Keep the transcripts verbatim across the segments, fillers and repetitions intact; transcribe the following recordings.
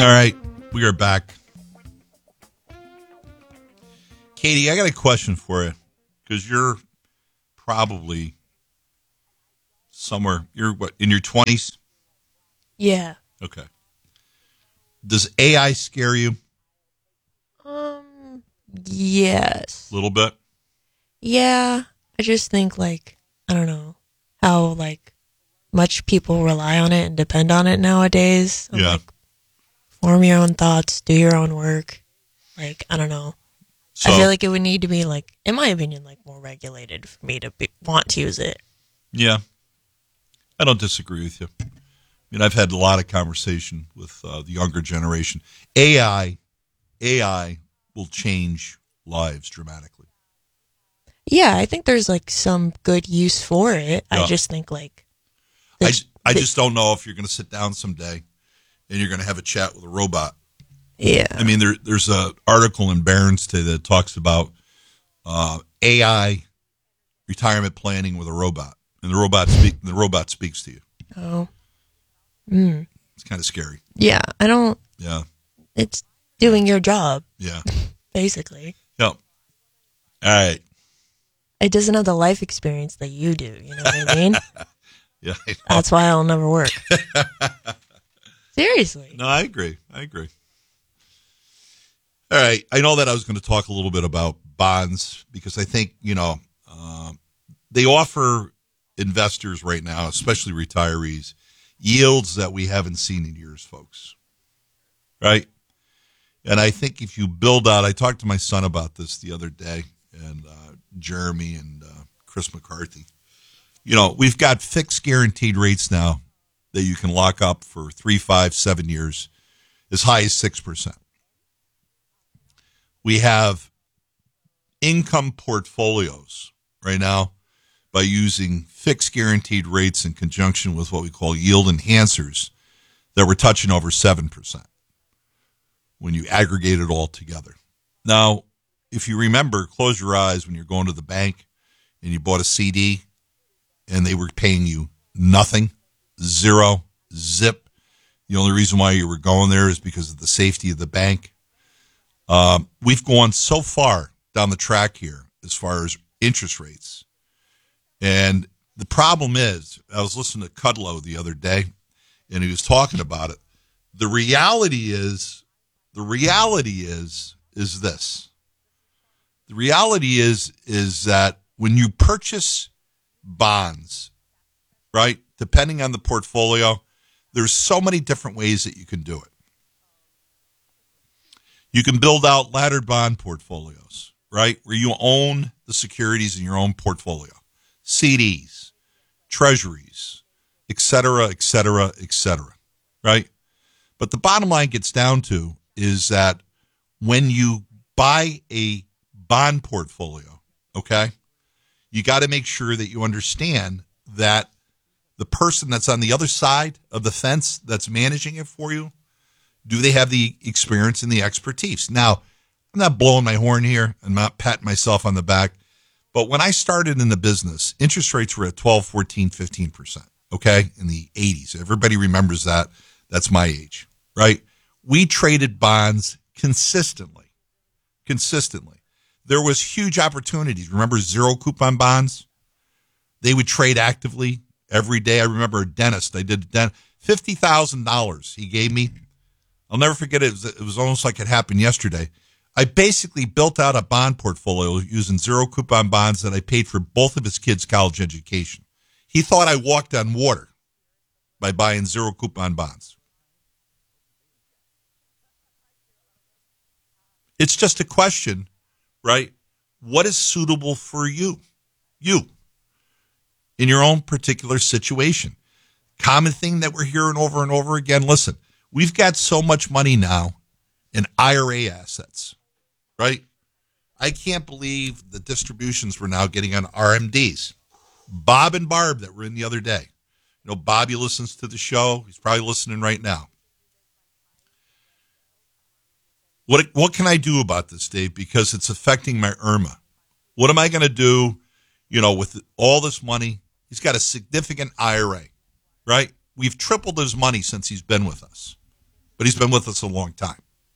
All right, we are back. Katie, I got a question for you because you're probably somewhere, you're what, in your twenties? Yeah. Okay. Does A I scare you? Um, yes. A little bit? Yeah. I just think, like, I don't know how, like, much people rely on it and depend on it nowadays. I'm Yeah. like, form your own thoughts, do your own work. Like, I don't know. So, I feel like it would need to be, like, in my opinion, like, more regulated for me to be, want to use it. yeah, I don't disagree with you. I mean, I've had a lot of conversation with uh, the younger generation. A I, A I will change lives dramatically. Yeah, I think there's, like, some good use for it. Yeah. I just think, like... I, the- I the- just don't know if you're going to sit down someday and you're going to have a chat with a robot. Yeah. I mean, there, there's an article in Barron's today that talks about uh, A I retirement planning with a robot, and the robot speak, the robot speaks to you. Oh. Mm. It's kind of scary. Yeah, I don't... Yeah, It's doing your job, yeah, basically. yeah. All right. It doesn't have the life experience that you do, you know what I mean? Yeah, I know. That's why I'll never work. Seriously. No, I agree. I agree. All right. I know that I was going to talk a little bit about bonds because I think, you know, um, they offer investors right now, especially retirees, yields that we haven't seen in years, folks. Right? And I think if you build out, I talked to my son about this the other day, and uh, Jeremy and uh, Chris McCarthy. You know, we've got fixed guaranteed rates now that you can lock up for three, five, seven years, as high as six percent. We have income portfolios right now by using fixed guaranteed rates in conjunction with what we call yield enhancers that we're touching over seven percent when you aggregate it all together. Now, if you remember, close your eyes when you're going to the bank and you bought a C D and they were paying you nothing, zero, zip. The only reason why you were going there is because of the safety of the bank. Um, we've gone so far down the track here as far as interest rates. And the problem is, I was listening to Kudlow the other day, and he was talking about it. The reality is, the reality is, is this. The reality is, is that when you purchase bonds, right, depending on the portfolio, there's so many different ways that you can do it. You can build out laddered bond portfolios, right, where you own the securities in your own portfolio, C Ds, treasuries, et cetera, et cetera, et cetera, right? But the bottom line gets down to is that when you buy a bond portfolio, okay, you got to make sure that you understand that the person that's on the other side of the fence that's managing it for you, do they have the experience and the expertise? Now, I'm not blowing my horn here. I'm not patting myself on the back. But when I started in the business, interest rates were at twelve, fourteen, fifteen percent, okay, in the eighties. Everybody remembers that. That's my age, right? We traded bonds consistently, consistently. There was huge opportunities. Remember zero coupon bonds? They would trade actively every day. I remember a dentist. I did a dent- fifty thousand dollars he gave me. I'll never forget it. It was, it was almost like it happened yesterday. I basically built out a bond portfolio using zero coupon bonds that I paid for both of his kids' college education. He thought I walked on water by buying zero coupon bonds. It's just a question, right? What is suitable for you? You. In your own particular situation. Common thing that we're hearing over and over again. Listen, we've got so much money now in I R A assets, right? I can't believe the distributions we're now getting on R M Ds. Bob and Barb that were in the other day. You know, Bobby listens to the show. He's probably listening right now. What what can I do about this, Dave? Because it's affecting my I R M A. What am I going to do, you know, with all this money? He's got a significant I R A, right? We've tripled his money since he's been with us. but he's been with us a long time.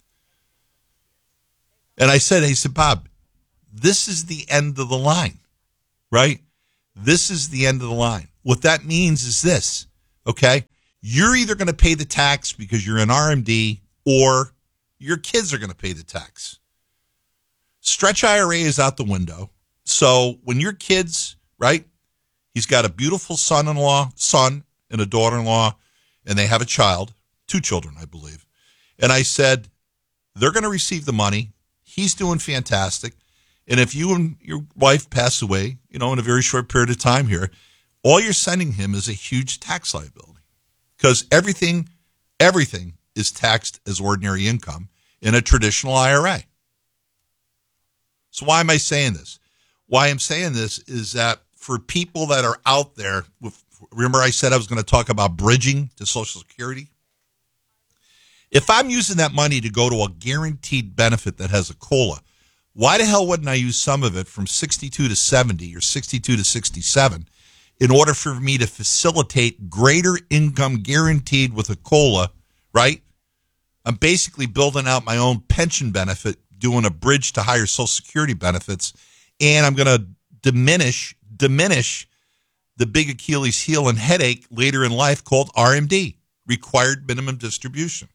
And I said, he said, Bob, this is the end of the line, right? This is the end of the line. What that means is this, okay? You're either going to pay the tax because you're an R M D or your kids are going to pay the tax. Stretch I R A is out the window. So when your kids, right, he's got a beautiful son-in-law, son and a daughter-in-law, and they have a child, two children, I believe. And I said, they're going to receive the money. He's doing fantastic. And if you and your wife pass away, you know, in a very short period of time here, all you're sending him is a huge tax liability because everything, everything is taxed as ordinary income in a traditional I R A. So why am I saying this? Why I'm saying this is that for people that are out there, with, remember I said I was going to talk about bridging to Social Security? If I'm using that money to go to a guaranteed benefit that has a COLA, why the hell wouldn't I use some of it from sixty-two to seventy or sixty-two to sixty-seven in order for me to facilitate greater income guaranteed with a COLA, right? I'm basically building out my own pension benefit, doing a bridge to higher Social Security benefits, and I'm going to diminish, diminish the big Achilles heel and headache later in life called R M D, required minimum distribution.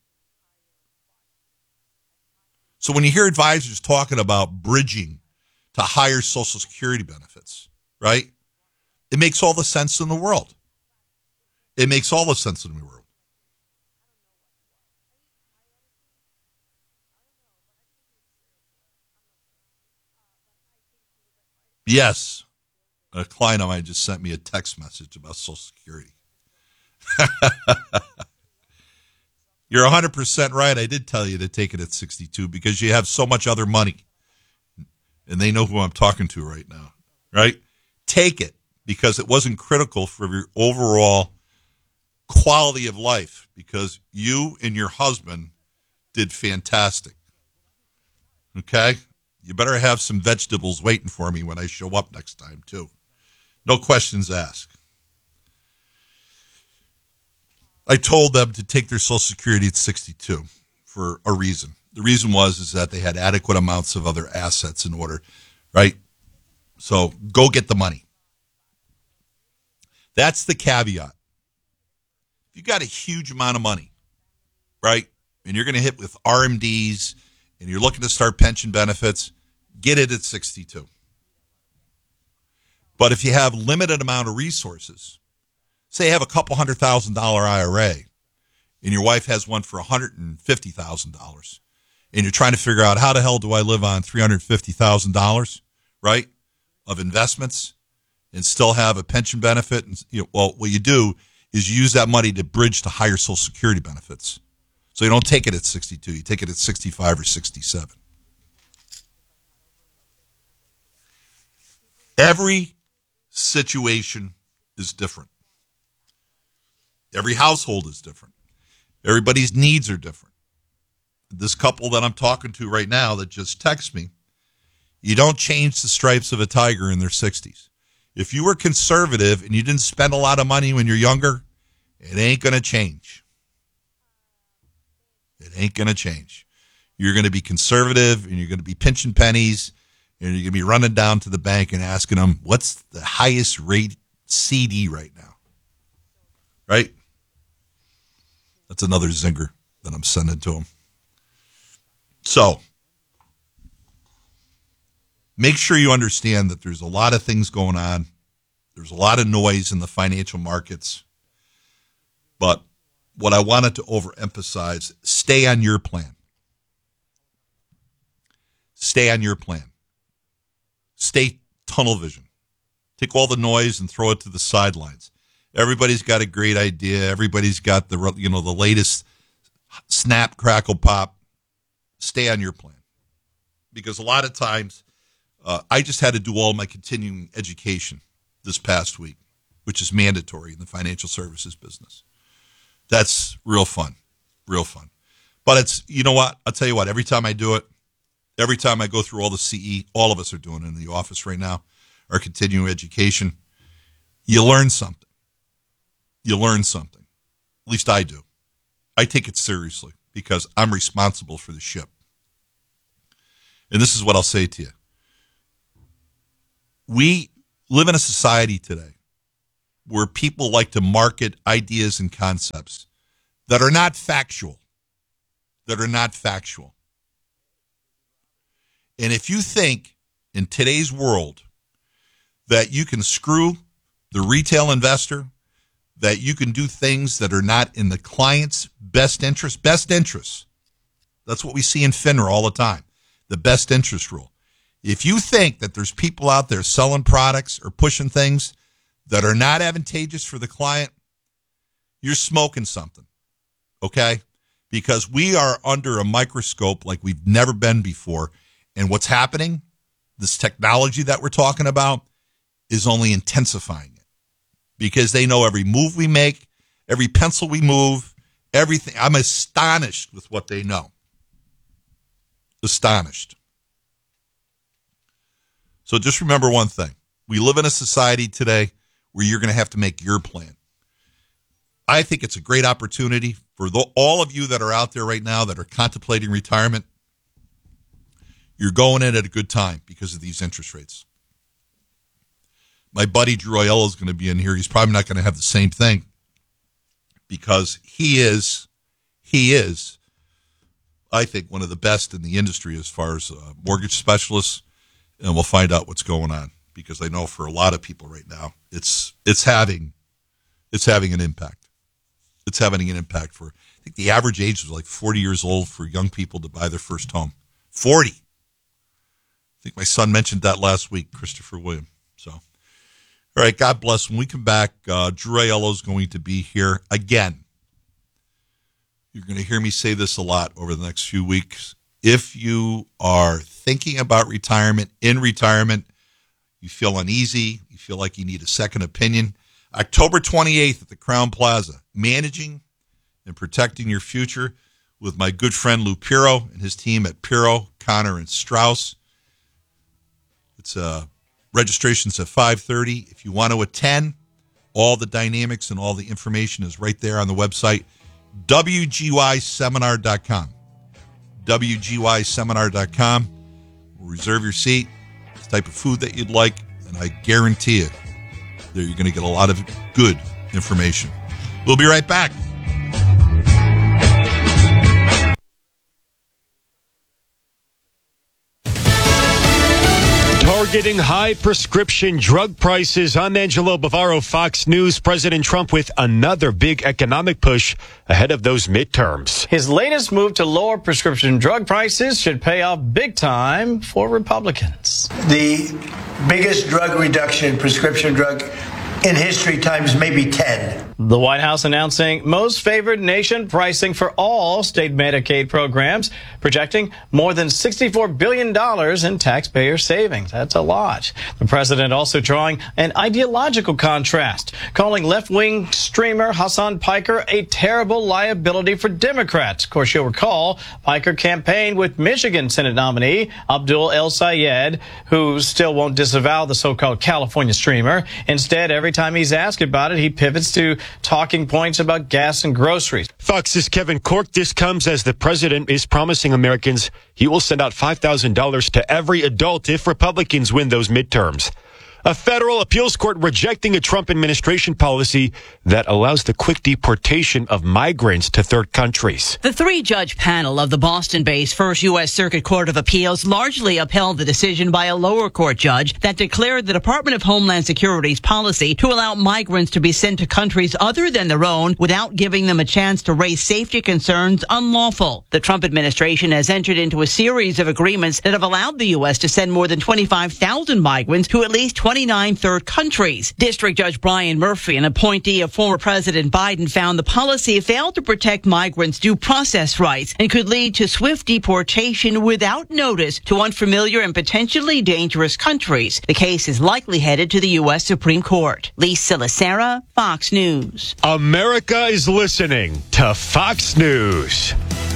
So when you hear advisors talking about bridging to higher Social Security benefits, right, it makes all the sense in the world. It makes all the sense in the world. Yes, a client of mine just sent me a text message about Social Security. You're one hundred percent right. I did tell you to take it at sixty-two because you have so much other money. And they know who I'm talking to right now, right? Take it because it wasn't critical for your overall quality of life because you and your husband did fantastic. Okay? You better have some vegetables waiting for me when I show up next time, too. No questions asked. I told them to take their Social Security at sixty-two for a reason. The reason was is that they had adequate amounts of other assets in order, right? So go get the money. That's the caveat. If you got a huge amount of money, right, and you're going to hit with R M Ds and you're looking to start pension benefits, get it at sixty-two. But if you have limited amount of resources, say you have a couple hundred thousand dollar I R A and your wife has one for one hundred fifty thousand dollars and you're trying to figure out how the hell do I live on three hundred fifty thousand dollars, right, of investments and still have a pension benefit. And, you know, well, what you do is you use that money to bridge to higher Social Security benefits. So you don't take it at sixty-two. You take it at sixty-five or sixty-seven. Every situation is different. Every household is different. Everybody's needs are different. This couple that I'm talking to right now that just texted me, you don't change the stripes of a tiger in their sixties. If you were conservative and you didn't spend a lot of money when you're younger, it ain't going to change. It ain't going to change. You're going to be conservative and you're going to be pinching pennies and you're going to be running down to the bank and asking them, what's the highest rate C D right now? Right? That's another zinger that I'm sending to them. So, make sure you understand that there's a lot of things going on. There's a lot of noise in the financial markets. But what I wanted to overemphasize, stay on your plan. Stay on your plan. Stay tunnel vision. Take all the noise and throw it to the sidelines. Everybody's got a great idea. Everybody's got the, you know, the latest snap, crackle, pop. Stay on your plan. Because a lot of times, uh, I just had to do all my continuing education this past week, which is mandatory in the financial services business. That's real fun, real fun. But it's, you know what? I'll tell you what, every time I do it, every time I go through all the C E, all of us are doing it in the office right now, our continuing education, you learn something. You learn something. At least I do. I take it seriously. because I'm responsible for the ship. And this is what I'll say to you. We live in a society today where people like to market ideas and concepts that are not factual, that are not factual. And if you think in today's world that you can screw the retail investor, that you can do things that are not in the client's best interest, best interest, that's what we see in FINRA all the time, the best interest rule. If you think that there's people out there selling products or pushing things that are not advantageous for the client, you're smoking something, okay? Because we are under a microscope like we've never been before. And what's happening, this technology that we're talking about, is only intensifying it. Because they know every move we make, every pencil we move, everything. I'm astonished with what they know. Astonished. So just remember one thing. We live in a society today where you're going to have to make your plan. I think it's a great opportunity for the, all of you that are out there right now that are contemplating retirement. You're going in at a good time because of these interest rates. My buddy Drew Aiello is going to be in here. He's probably not going to have the same thing because he is, he is, I think, one of the best in the industry as far as uh, mortgage specialists. And we'll find out what's going on because I know for a lot of people right now, it's it's having it's having an impact. It's having an impact for, I think the average age was like forty years old for young people to buy their first home. forty. I think my son mentioned that last week, Christopher William. So, all right, God bless. When we come back, uh, Drew Aiello is going to be here again. You're going to hear me say this a lot over the next few weeks. If you are thinking about retirement, in retirement, you feel uneasy, you feel like you need a second opinion, October twenty-eighth at the Crowne Plaza, managing and protecting your future with my good friend Lou Piro and his team at Piro, Connor, and Strauss. It's uh, registration's at five thirty. If you want to attend, all the dynamics and all the information is right there on the website, W G Y seminar dot com. W G Y seminar dot com. We'll reserve your seat, the type of food that you'd like, and I guarantee you that you're going to get a lot of good information. We'll be right back. Targeting high prescription drug prices. I'm Angelo Bavaro, Fox News. President Trump with another big economic push ahead of those midterms. His latest move to lower prescription drug prices should pay off big time for Republicans. The biggest drug reduction in prescription drug in history times maybe ten. The White House announcing most favored nation pricing for all state Medicaid programs, projecting more than sixty-four billion dollars in taxpayer savings. That's a lot. The president also drawing an ideological contrast, calling left-wing streamer Hassan Piker a terrible liability for Democrats. Of course, you'll recall Piker campaigned with Michigan Senate nominee Abdul El Sayed, who still won't disavow the so-called California streamer. Instead, every time he's asked about it, he pivots to talking points about gas and groceries. Fox's Kevin Corke. This comes as the president is promising Americans he will send out five thousand dollars to every adult if Republicans win those midterms. A federal appeals court rejecting a Trump administration policy that allows the quick deportation of migrants to third countries. The three-judge panel of the Boston-based First U S Circuit Court of Appeals largely upheld the decision by a lower court judge that declared the Department of Homeland Security's policy to allow migrants to be sent to countries other than their own without giving them a chance to raise safety concerns unlawful. The Trump administration has entered into a series of agreements that have allowed the U S to send more than twenty-five thousand migrants to at least twenty-nine third countries. District Judge Brian Murphy, an appointee of former President Biden, found the policy failed to protect migrants' due process rights and could lead to swift deportation without notice to unfamiliar and potentially dangerous countries. The case is likely headed to the U S Supreme Court. Lisa Lacera, Fox News. America is listening to Fox News.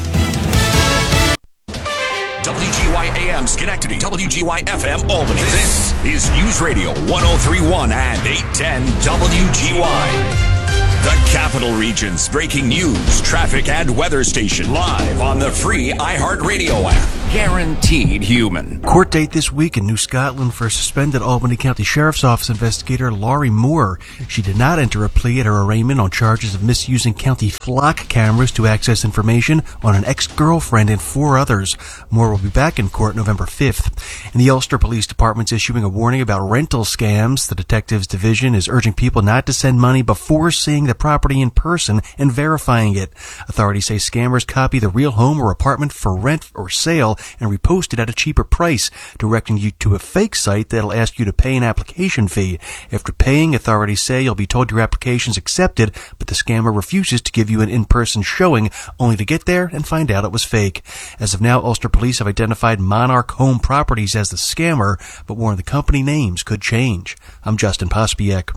W G Y A M Schenectady, W G Y F M Albany. This is News Radio one oh three point one and eight ten W G Y. The Capital Region's breaking news, traffic, and weather station live on the free iHeartRadio app. Guaranteed human. Court date this week in New Scotland for suspended Albany County Sheriff's Office investigator Laurie Moore. She did not enter a plea at her arraignment on charges of misusing county flock cameras to access information on an ex-girlfriend and four others. Moore will be back in court November fifth. And the Ulster Police Department's issuing a warning about rental scams. The Detectives Division is urging people not to send money before seeing the property in person and verifying it. Authorities say scammers copy the real home or apartment for rent or sale and repost it at a cheaper price, directing you to a fake site that'll ask you to pay an application fee. After paying, authorities say you'll be told your application's accepted, but the scammer refuses to give you an in-person showing, only to get there and find out it was fake. As of now, Ulster Police have identified Monarch Home Properties as the scammer, but warn the company names could change. I'm Justin Pospiek.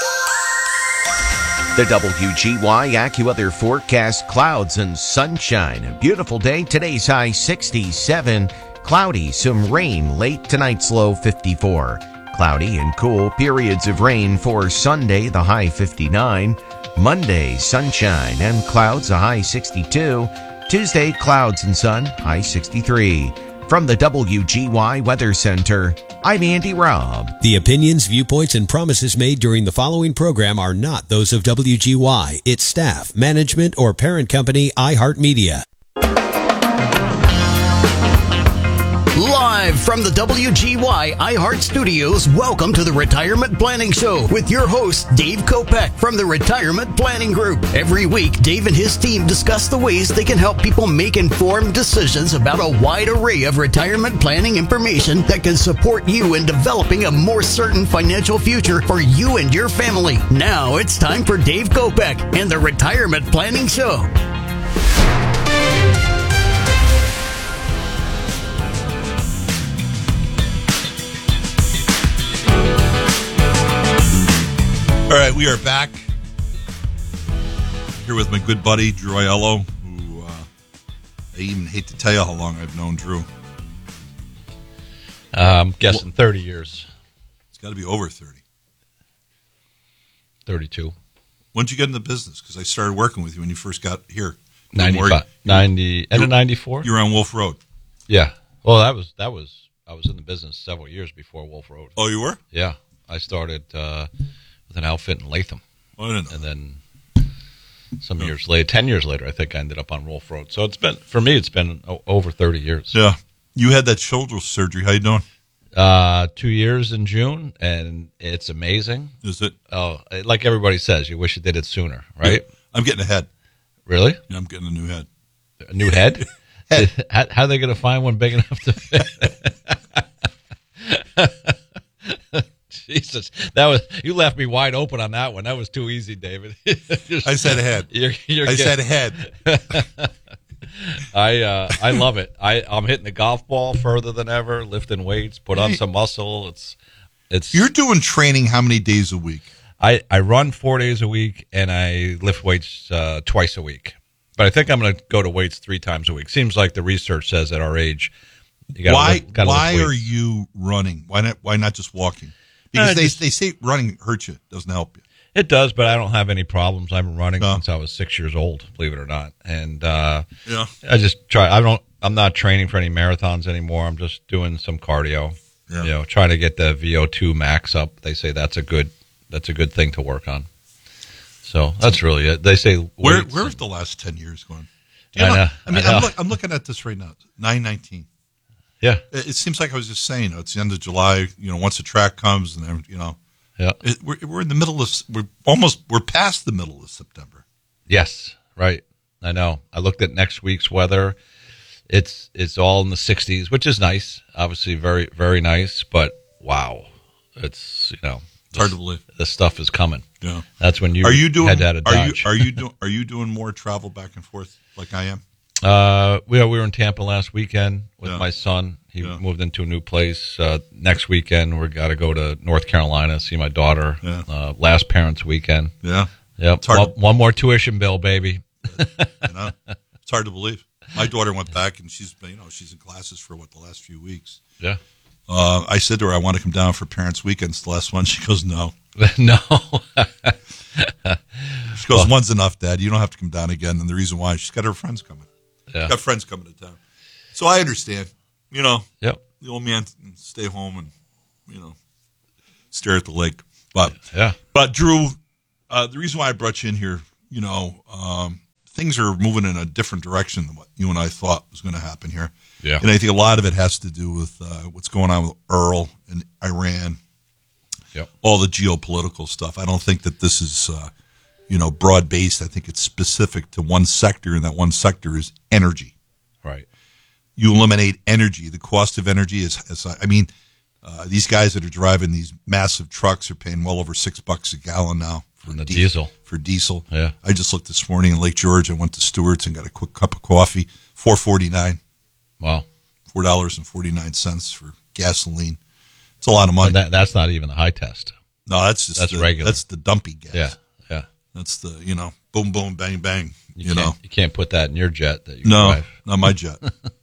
The W G Y AccuWeather forecast: clouds and sunshine. A beautiful day. Today's high sixty-seven. Cloudy, some rain late. Tonight's low fifty-four. Cloudy and cool. Periods of rain for Sunday, the high fifty-nine. Monday, sunshine and clouds, a high sixty-two. Tuesday, clouds and sun, high sixty-three. From the W G Y Weather Center, I'm Andy Robb. The opinions, viewpoints, and promises made during the following program are not those of W G Y, its staff, management, or parent company, iHeartMedia. Live from the W G Y iHeart Studios, welcome to the Retirement Planning Show with your host, Dave Kopech from the Retirement Planning Group. Every week, Dave and his team discuss the ways they can help people make informed decisions about a wide array of retirement planning information that can support you in developing a more certain financial future for you and your family. Now it's time for Dave Kopech and the Retirement Planning Show. All right, we are back here with my good buddy, Drew Aiello, who uh, I even hate to tell you how long I've known Drew. Uh, I'm guessing thirty years. It's got to be over thirty. thirty-two. When did you get in the business? Because I started working with you when you first got here. ninety-five. ninety, end of ninety-four? You were on Wolf Road. Yeah. Well, that was, that was, I was in the business several years before Wolf Road. Oh, you were? Yeah. I started uh, with an outfit in Latham. Oh, I didn't know. And then some no. years later, ten years later, I think I ended up on Wolf Road. So it's been, for me, it's been o- over thirty years. Yeah. You had that shoulder surgery. How you doing? Uh, two years in June, and it's amazing. Is it? Oh, like everybody says, you wish you did it sooner, right? Yeah. I'm getting a head. Really? Yeah, I'm getting a new head. A new head? head. How, how are they going to find one big enough to fit? Jesus, that was, you left me wide open on that one. That was too easy, David. Just, I said head. You're, you're I getting, said head. I uh, I love it. I I'm hitting the golf ball further than ever, lifting weights, put on some muscle. It's it's. You're doing training how many days a week? I, I run four days a week and I lift weights uh, twice a week. But I think I'm going to go to weights three times a week. Seems like the research says at our age, you gotta why lift, gotta why lift are you running? Why not why not just walking? Because uh, they just, they say running hurts you, doesn't help you. It does, but I don't have any problems. I've been running no. since I was six years old, believe it or not. And uh, yeah, I just try. I don't. I'm not training for any marathons anymore. I'm just doing some cardio. Yeah. You know, trying to get the V O two max up. They say that's a good. That's a good thing to work on. So that's really it. They say where where's the last ten years going? You know, I know. I mean, I know. I'm, look, I'm looking at this right now. nine nineteen. Yeah. It, it seems like I was just saying. You know, it's the end of July. You know, once the track comes, and then you know. Yeah, it, we're we're in the middle of we're almost we're past the middle of September. Yes, right. I know. I looked at next week's weather. It's it's all in the sixties, which is nice. Obviously, very very nice. But wow, it's you know it's hard to believe the stuff is coming. Yeah, that's when you are you doing head out of Dodge. Are you are you doing are you doing more travel back and forth like I am? Uh, we we were in Tampa last weekend with yeah. my son. He yeah. moved into a new place. Uh, next weekend, we got to go to North Carolina, see my daughter. Yeah. Uh, last parents' weekend. Yeah. Yep. One, to, one more tuition bill, baby. You know, it's hard to believe. My daughter went back, and she's been, you know, she's in classes for what the last few weeks. Yeah. Uh, I said to her, I want to come down for parents' weekends. The last one, she goes, no. No. She goes, one's enough, Dad. You don't have to come down again. And the reason why, she's got her friends coming. Yeah. Got friends coming to town. So I understand. You know, yep. the old man can stay home and, you know, stare at the lake. But, yeah. but Drew, uh, the reason why I brought you in here, you know, um, things are moving in a different direction than what you and I thought was going to happen here. Yeah. And I think a lot of it has to do with uh, what's going on with Earl and Iran, yep. all the geopolitical stuff. I don't think that this is, uh, you know, broad-based. I think it's specific to one sector, and that one sector is energy. Right. You eliminate energy. The cost of energy is, is I mean, uh, these guys that are driving these massive trucks are paying well over six bucks a gallon now. For the diesel. diesel. For diesel. Yeah. I just looked this morning in Lake George. I went to Stewart's and got a quick cup of coffee, four forty-nine. Wow. four dollars and forty-nine cents for gasoline. It's a lot of money. That, that's not even the high test. No, that's just that's the, regular. That's the dumpy gas. Yeah, yeah. That's the, you know, boom, boom, bang, bang. You, you can't, know. You can't put that in your jet that you no, drive. not my jet.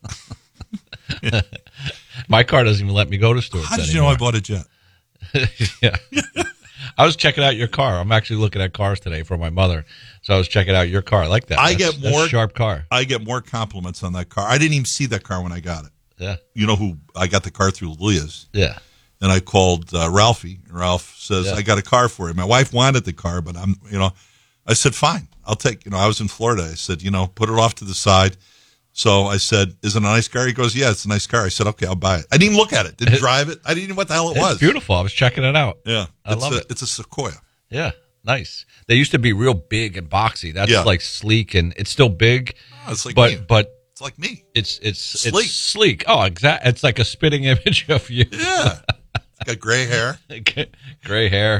My car doesn't even let me go to Stewart's How did anymore. you know I bought a jet? Yeah. I was checking out your car. I'm actually looking at cars today for my mother. So I was checking out your car. I like that. I that's, get that's more a sharp car. I get more compliments on that car. I didn't even see that car when I got it. Yeah. You know who I got the car through? Leah's. Yeah. And I called uh, Ralphie. And Ralph says, Yeah. I got a car for you. My wife wanted the car, but I'm, you know, I said, fine, I'll take, you know, I was in Florida. I said, you know, put it off to the side. So I said, is it a nice car? He goes, yeah, it's a nice car. I said, okay, I'll buy it. I didn't even look at it. Didn't drive it. I didn't even know what the hell it It's was. beautiful. I was checking it out. Yeah. I it's love a, it. It's a Sequoia. Yeah. Nice. They used to be real big and boxy. That's Yeah. like sleek, and it's still big. Oh, it's like but me. but It's like me. it's it's Sleek. it's sleek. Oh, exactly. It's like a spitting image of you. Yeah. It's got gray hair. Gray hair.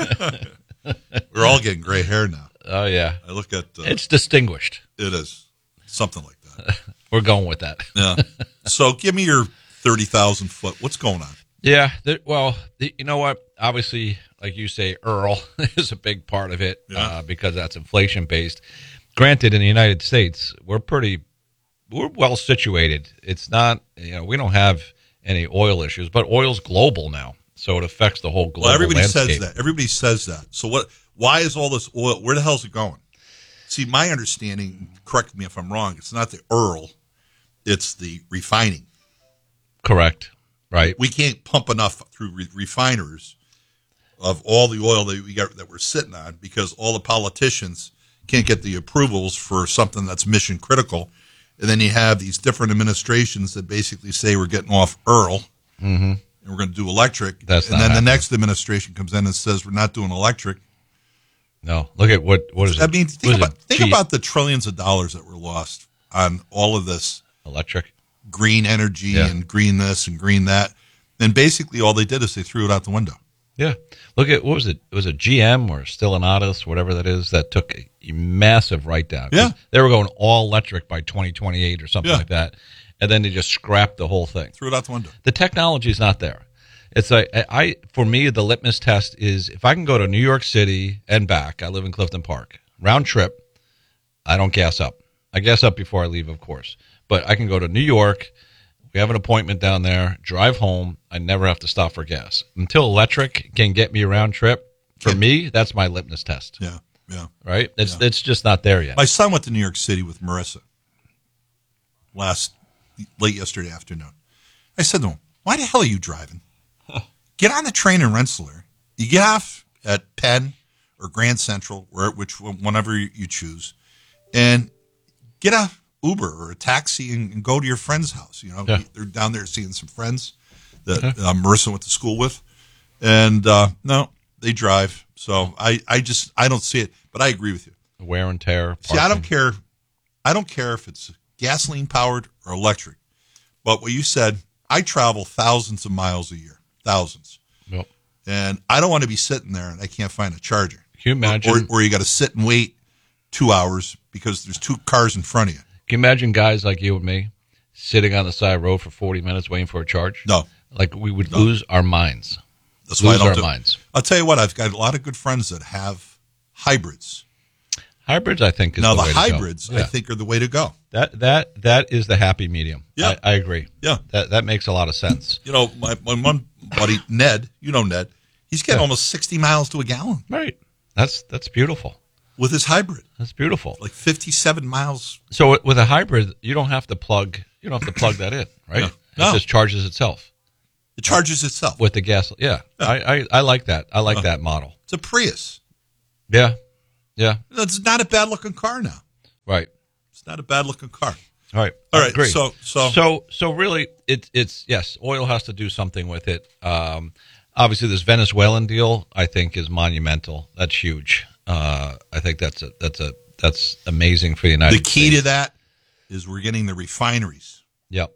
We're all getting gray hair now. Oh yeah. I look at uh, It's distinguished. it is something like that. We're going with that. Yeah. So give me your thirty thousand foot. What's going on? Yeah. There, well, the, you know what? Obviously, like you say, Earl is a big part of it Yeah. uh, because that's inflation based. Granted, in the United States, we're pretty, we're well situated. It's not, you know, we don't have any oil issues, but oil's global now, so it affects the whole global Well, everybody landscape. says that. Everybody says that. So what? Why is all this oil? Where the hell's it going? See, my understanding. Correct me if I'm wrong. It's not the Earl. It's the refining. Correct. Right. We can't pump enough through re- refiners of all the oil that we got that we're sitting on because all the politicians can't get the approvals for something that's mission critical. And then you have these different administrations that basically say we're getting off Earl Mm-hmm. and we're going to do electric. That's and not then happening. the next administration comes in and says we're not doing electric. No. Look at what what is it? I mean, think What is about it? think G- about the trillions of dollars that were lost on all of this electric. green energy Yeah. and green this and green that. And basically all they did is they threw it out the window. Yeah. Look at, what was it? It was a G M or Stellantis, whatever that is, that took a, a massive write down. Yeah. They were going all electric by twenty twenty-eight or something Yeah. like that. And then they just scrapped the whole thing. Threw it out the window. The technology is not there. It's like, I, I, for me, the litmus test is if I can go to New York City and back, I live in Clifton Park, round trip, I don't gas up. I gas up before I leave, of course. But I can go to New York. We have an appointment down there, drive home. I never have to stop for gas. Until electric can get me a round trip, for me, that's my litmus test. Yeah, yeah. Right? It's Yeah. it's just not there yet. My son went to New York City with Marissa last late yesterday afternoon. I said to him, why the hell are you driving? Get on the train in Rensselaer. You get off at Penn or Grand Central, where which whenever you choose, and get a Uber or a taxi and, and go to your friend's house. You know, Yeah. they're down there seeing some friends that uh, Marissa went to school with, and uh, no, they drive. So I, I just I don't see it, but I agree with you. Wear and tear. See, I don't parking. care. I don't care if it's gasoline powered or electric. But what you said, I travel thousands of miles a year, thousands, Yep. and I don't want to be sitting there and I can't find a charger. Can you imagine? Or, or you got to sit and wait two hours because there's two cars in front of you. Can you imagine guys like you and me sitting on the side of the road for forty minutes waiting for a charge? No. Like we would No. lose our minds. That's why I lose don't our do- minds. I'll tell you what, I've got a lot of good friends that have hybrids. Hybrids, I think, is now the, the, way to go. hybrids, Yeah. I think, are the way to go. That that that is the happy medium. Yeah. I, I agree. Yeah. That that makes a lot of sense. You know, my, my one buddy Ned, you know Ned, he's getting Yeah. almost sixty miles to a gallon. Right. That's that's beautiful. with his hybrid. That's beautiful. Like fifty-seven miles. So with a hybrid, you don't have to plug. You don't have to plug that in, right? No. It No. just charges itself. It charges itself with the gas. Yeah, yeah. I, I I like that. I like oh. that model. It's a Prius. Yeah, yeah. It's not a bad looking car now. Right. It's not a bad looking car. All right. All right. Agree. So so so so really, it's it's yes. Oil has to do something with it. Um, obviously, this Venezuelan deal, I think, is monumental. That's huge. Uh, I think that's a that's a that's amazing for the United the States. key to that is we're getting the refineries. Yep.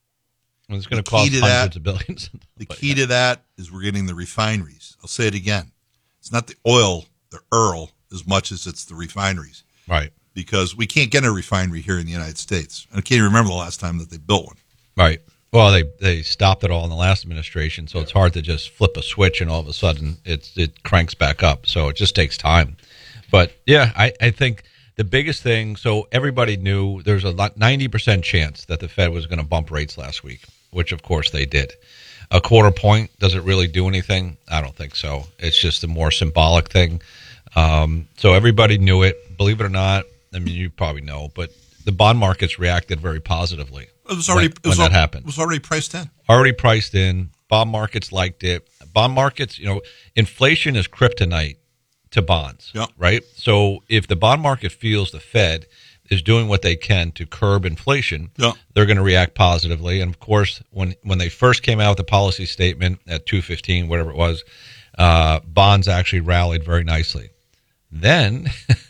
Well, it's going The to cost key to hundreds that- of billions. The But, key yeah. to that is we're getting the refineries. I'll say it again. It's not the oil, the Earl, as much as it's the refineries. Right. Because we can't get a refinery here in the United States. I can't even remember the last time that they built one. Right. Well, they they stopped it all in the last administration, so it's hard to just flip a switch and all of a sudden it's it cranks back up. So it just takes time. But yeah, I, I think the biggest thing. So everybody knew there's a ninety percent chance that the Fed was going to bump rates last week, which of course they did. A quarter point, does it really do anything? I don't think so. It's just a more symbolic thing. Um, so everybody knew it. Believe it or not, I mean, you probably know, but the bond markets reacted very positively. It was already when, it was when that al- happened. It was already priced in. Already priced in. Bond markets liked it. Bond markets, you know, inflation is kryptonite to bonds, Yep. right? So if the bond market feels the Fed is doing what they can to curb inflation, Yep. they're going to react positively. And of course, when when they first came out with the policy statement at two fifteen, whatever it was, uh, bonds actually rallied very nicely. Then,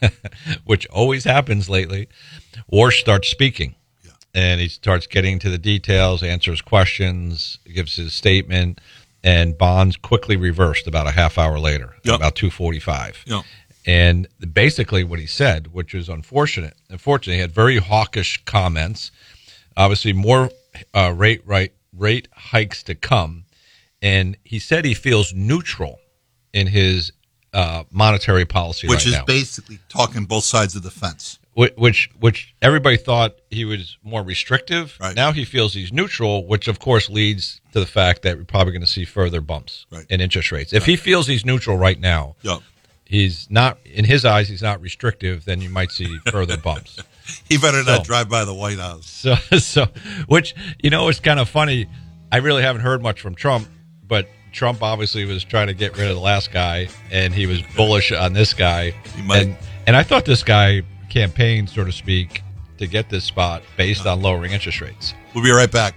which always happens lately, Warsh starts speaking. Yeah. And he starts getting to the details, answers questions, gives his statement, and bonds quickly reversed about a half hour later, Yep. about two forty-five. Yep. And basically what he said, which is unfortunate, unfortunately, he had very hawkish comments, obviously more uh, rate, right, rate hikes to come. And he said he feels neutral in his uh, monetary policy Which right is now. basically talking both sides of the fence. Which, which which everybody thought he was more restrictive. Right. Now he feels he's neutral, which of course leads to the fact that we're probably going to see further bumps Right. in interest rates. If he feels he's neutral right now, Yep. he's not, in his eyes, he's not restrictive, then you might see further bumps. He better not So- drive by the White House. So, so, which, you know, it's kind of funny. I really haven't heard much from Trump, but Trump obviously was trying to get rid of the last guy, and he was bullish on this guy. He might- And, and I thought this guy campaigned, so to speak, to get this spot based on lowering interest rates. We'll be right back.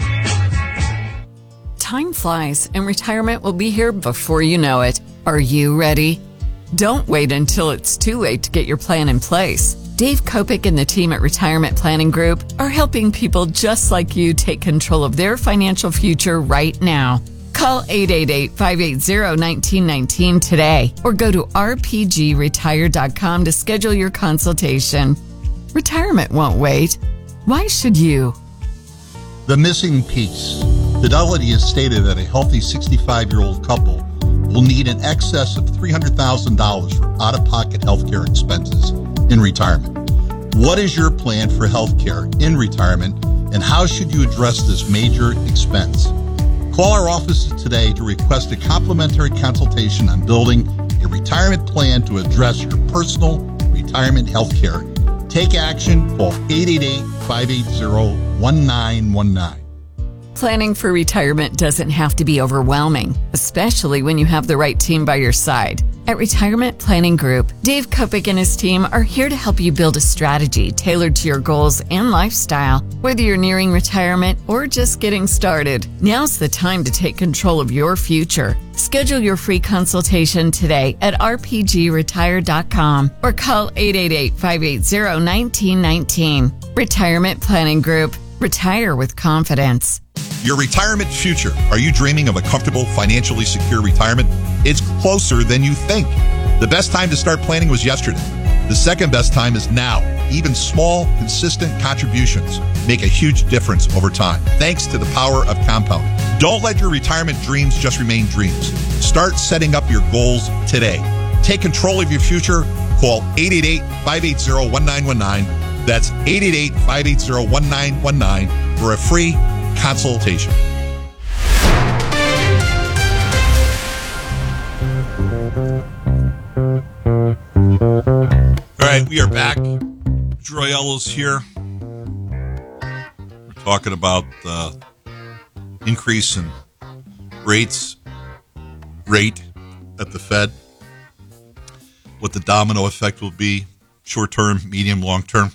Time flies, and retirement will be here before you know it. Are you ready? Don't wait until it's too late to get your plan in place. Dave Kopic and the team at Retirement Planning Group are helping people just like you take control of their financial future right now. Call eight eight eight, five eight zero, one nine one nine today or go to r p g retire dot com to schedule your consultation. Retirement won't wait. Why should you? The missing piece. Fidelity has stated that a healthy sixty-five-year-old couple will need in excess of three hundred thousand dollars for out-of-pocket healthcare expenses in retirement. What is your plan for healthcare in retirement, and how should you address this major expense? Call our offices today to request a complimentary consultation on building a retirement plan to address your personal retirement healthcare. Take action. Call eight eight eight, five eight zero, one nine one nine. Planning for retirement doesn't have to be overwhelming, especially when you have the right team by your side. At Retirement Planning Group, Dave Kopic and his team are here to help you build a strategy tailored to your goals and lifestyle. Whether you're nearing retirement or just getting started, now's the time to take control of your future. Schedule your free consultation today at r p g retire dot com or call eight eight eight, five eight zero, one nine one nine. Retirement Planning Group. Retire with confidence. Your retirement future. Are you dreaming of a comfortable, financially secure retirement? It's closer than you think. The best time to start planning was yesterday. The second best time is now. Even small, consistent contributions make a huge difference over time, thanks to the power of compounding. Don't let your retirement dreams just remain dreams. Start setting up your goals today. Take control of your future. Call eight eight eight, five eight zero, one nine one nine. That's eight eight eight, five eight zero, one nine one nine for a free consultation. We are back. Troy Ellis here. We're talking about the increase in rates, rate at the Fed, what the domino effect will be, short term, medium, long term.